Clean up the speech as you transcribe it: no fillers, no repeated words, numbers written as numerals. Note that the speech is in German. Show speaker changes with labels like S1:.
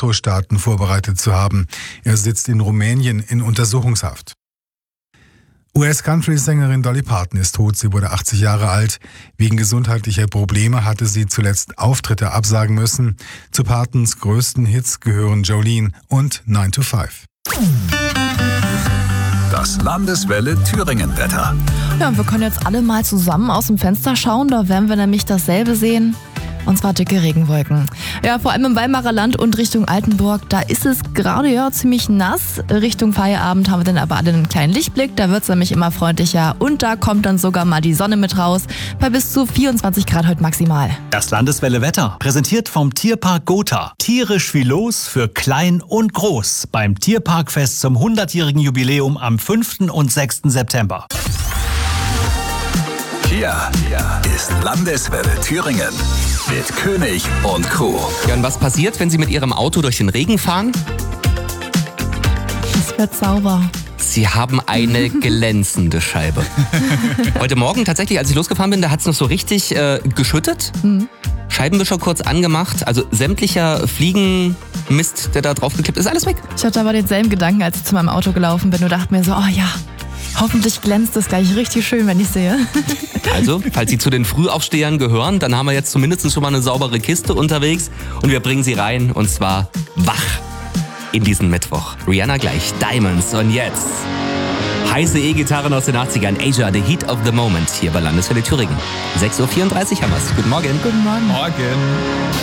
S1: Elektrostaaten vorbereitet zu haben. Er sitzt in Rumänien in Untersuchungshaft. US-Country-Sängerin Dolly Parton ist tot. Sie wurde 80 Jahre alt. Wegen gesundheitlicher Probleme hatte sie zuletzt Auftritte absagen müssen. Zu Partons größten Hits gehören Jolene und 9 to 5.
S2: Das Landeswelle Thüringen-Wetter.
S3: Ja, und wir können jetzt alle mal zusammen aus dem Fenster schauen. Da werden wir nämlich dasselbe sehen. Und zwar dicke Regenwolken. Ja, vor allem im Weimarer Land und Richtung Altenburg, da ist es gerade ziemlich nass. Richtung Feierabend haben wir dann aber alle einen kleinen Lichtblick. Da wird es nämlich immer freundlicher und da kommt dann sogar mal die Sonne mit raus. Bei bis zu 24 Grad heute maximal.
S4: Das Landeswelle Wetter, präsentiert vom Tierpark Gotha. Tierisch viel los für klein und groß beim Tierparkfest zum 100-jährigen Jubiläum am 5. und 6. September.
S2: Hier ist Landeswelle Thüringen mit König und Crew.
S5: Ja, und was passiert, wenn Sie mit Ihrem Auto durch den Regen fahren?
S3: Es wird sauber.
S5: Sie haben eine glänzende Scheibe. Heute Morgen tatsächlich, als ich losgefahren bin, da hat es noch so richtig geschüttet. Scheibenwischer kurz angemacht, also sämtlicher Fliegenmist, der da draufgeklebt ist, alles weg.
S3: Ich hatte aber denselben Gedanken, als ich zu meinem Auto gelaufen bin und dachte mir so, oh ja, hoffentlich glänzt es gleich richtig schön, wenn ich sehe.
S5: Also, falls Sie zu den Frühaufstehern gehören, dann haben wir jetzt zumindest schon mal eine saubere Kiste unterwegs und wir bringen Sie rein und zwar wach in diesen Mittwoch. Rihanna gleich, Diamonds und jetzt heiße E-Gitarren aus den 80ern, Asia, the heat of the moment hier bei Landeswelle Thüringen. 6.34 Uhr haben wir's. Guten Morgen.
S3: Guten Morgen.
S4: Morgen.